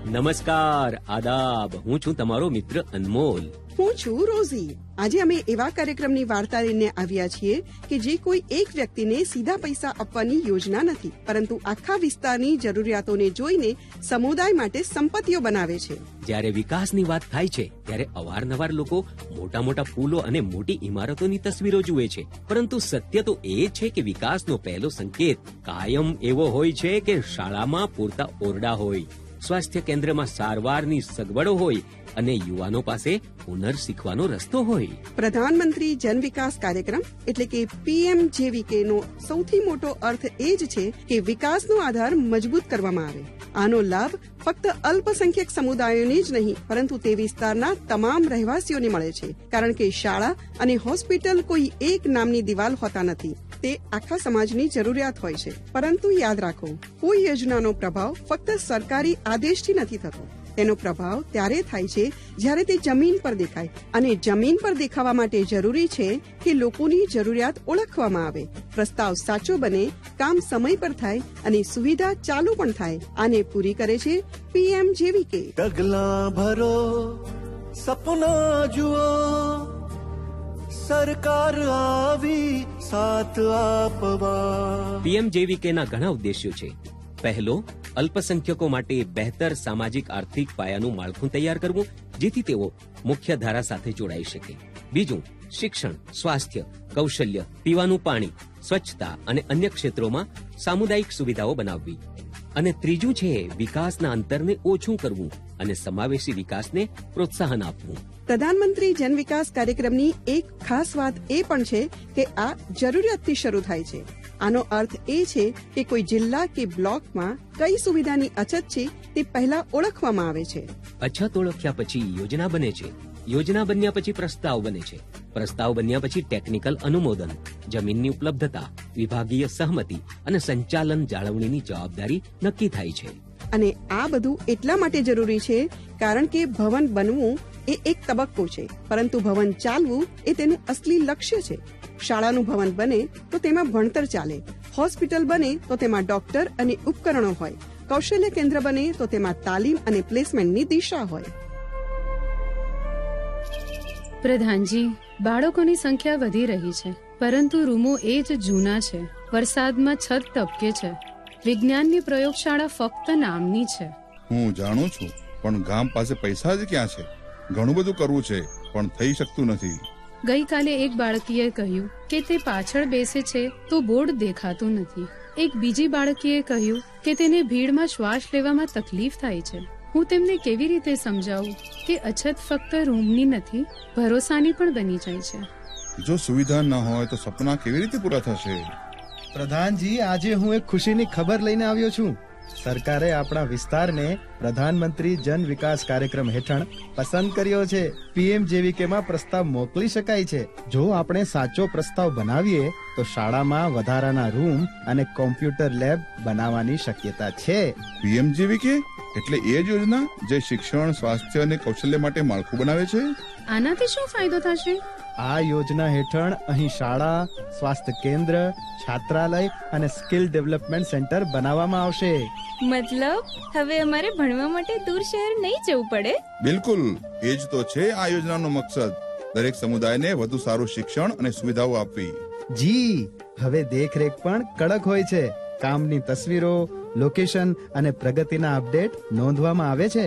નમસ્કાર, આદાબ. હું છું તમારો મિત્ર અનમોલ. હું છું રોઝી. આજે અમે એવા કાર્યક્રમની વાર્તા લઈને આવ્યા છીએ કે જે કોઈ એક વ્યક્તિને સીધા પૈસા આપવાની યોજના નથી, પરંતુ આખા વિસ્તારની જરૂરિયાતોને જોઈને સમુદાય માટે સંપત્તિઓ બનાવે છે. જ્યારે વિકાસની વાત થાય છે ત્યારે અવારનવાર લોકો મોટા મોટા પુલો અને મોટી ઇમારતોની તસવીરો જુએ છે, પરંતુ સત્ય તો એ છે કે વિકાસનો પહેલો સંકેત કાયમ એવો હોય છે કે શાળામાં પૂરતા ઓરડા હોય, સ્વાસ્થ્ય કેન્દ્રમાં સારવારની સગવડો હોય અને યુવાનો પાસે હુનર શીખવાનો રસ્તો હોય. પ્રધાનમંત્રી જન વિકાસ કાર્યક્રમ એટલે કે PMJVK નો સૌથી મોટો અર્થ એ જ છે કે વિકાસનો આધાર મજબૂત કરવામાં આવે. આનો લાભ ફક્ત અલ્પસંખ્યક સમુદાયોને જ નહીં, પરંતુ તે વિસ્તારના તમામ રહેવાસીઓને મળે છે, કારણ કે શાળા અને હોસ્પિટલ કોઈ એક નામની દિવાલ હોતા નથી, તે આખા સમાજની જરૂરિયાત હોય છે. પરંતુ યાદ રાખો, કોઈ યોજનાનો પ્રભાવ ફક્ત સરકારી આદેશથી નથી થતો. તેનો પ્રભાવ ત્યારે થાય છે જ્યારે તે જમીન પર દેખાય, અને જમીન પર દેખાવા માટે જરૂરી છે કે લોકોની જરૂરિયાત ઓળખવામાં આવે, પ્રસ્તાવ સાચો બને, કામ સમય પર થાય અને સુવિધા ચાલુ પણ થાય. આને પૂરી કરે છે PMJVK. ડગલા ભરો, સપના જુઓ, સરકાર આવી સાથ આપવા. PMJVK ના ઘણા ઉદ્દેશ્યો છે. પહેલો, અલ્પસંખ્યકો માટે બહેતર સામાજિક આર્થિક પાયાનું માળખું તૈયાર કરવું, જેથી તેઓ મુખ્ય ધારા સાથે જોડાઈ શકે. બીજું, શિક્ષણ, સ્વાસ્થ્ય, કૌશલ્ય, પીવાનું પાણી, સ્વચ્છતા અને અન્ય ક્ષેત્રોમાં સામુદાયિક સુવિધાઓ બનાવવી. અને ત્રીજું છે વિકાસના અંતરને ઓછું કરવું અને સમાવેશી વિકાસને પ્રોત્સાહન આપવું. પ્રધાનમંત્રી જન વિકાસ કાર્યક્રમની એક ખાસ વાત એ પણ છે કે આ જરૂરિયાતથી શરૂ થાય છે. આનો અર્થ એ છે કે કોઈ જિલ્લા કે બ્લોકમાં કઈ સુવિધાની અછત છે તે પહેલા ઓળખવામાં આવે છે. અછત ઓળખ્યા પછી યોજના બને છે, યોજના બન્યા પછી પ્રસ્તાવ બને છે, પ્રસ્તાવ બન્યા પછી ટેકનિકલ અનુમોદન, જમીનની ઉપલબ્ધતા, વિભાગીય સહમતિ અને સંચાલન જાળવણીની જવાબદારી નક્કી થાય છે. અને આ બધું એટલા માટે જરૂરી છે કારણ કે ભવન બનવું એ એક તબક્કો છે, પરંતુ ભવન ચાલવું એ તેનું અસલી લક્ષ્ય છે. શાળાનું ભવન બને તો તેમાં ભણતર ચાલે, હોસ્પિટલ બને તો તેમાં ડોક્ટર અને ઉપકરણો હોય, કૌશલ્ય કેન્દ્ર બને તો તેમાં તાલીમ અને પ્લેસમેન્ટની દિશા હોય. પ્રધાનજી, બાળકોની સંખ્યા વધી રહી છે, પરંતુ રૂમો એ જ જૂના છે. વરસાદમાં છત તબકે છે. વિજ્ઞાનની પ્રયોગશાળા ફક્ત નામની છે. હું જાણું છું, પણ ગામ પાસે પૈસા જ ક્યાં છે? ઘણું બધું કરવું છે, પણ થઈ શકતું નથી. ગઈકાલે એક બાળકીએ કહ્યું કે તે પાછળ બેસે છે તો બોર્ડ દેખાતું નથી. એક બીજી બાળકીએ કહ્યું કે તેને ભીડમાં શ્વાસ લેવામાં તકલીફ થાય છે. હું તેમને કેવી રીતે સમજાવું કે અછત ફક્ત રૂમની નથી, ભરોસાની પણ બની જાય છે. જો સુવિધા ન હોય તો સપના કેવી રીતે પૂરા થશે? પ્રધાનજી, આજે હું એક ખુશીની ખબર લઈને આવ્યો છું. સરકારે આપણા વિસ્તારને પ્રધાનમંત્રી જન વિકાસ કાર્યક્રમ હેઠળ પસંદ કર્યો છે. PMJVK માં પ્રસ્તાવ મોકલી શકાય છે. જો આપણે સાચો પ્રસ્તાવ બનાવીએ તો શાળામાં વધારાના રૂમ અને કોમ્પ્યુટર લેબ બનાવવાની શક્યતા છે. PMJVK એટલે એ જ યોજના જે શિક્ષણ, સ્વાસ્થ્ય અને કૌશલ્ય માટે માળખું બનાવે છે. આનાથી શું ફાયદો થશે? આ યોજના હેઠળ અહીં શાળા, સ્વાસ્થ્ય કેન્દ્ર, છાત્રાલય અને સ્કિલ ડેવલપમેન્ટ સેન્ટર બનાવવામાં આવશે. મતલબ હવે અમારે ભણવા માટે દૂર શહેર નહીં જવું પડે? બિલકુલ, એ જ તો છે આ યોજનાનો મકસદ. દરેક સમુદાયને વધુ સારું શિક્ષણ અને સુવિધાઓ આપવી. જી, હવે દેખરેખ પણ કડક હોય છે. કામની તસવીરો, લોકેશન અને પ્રગતિના અપડેટ નોંધવામાં આવે છે.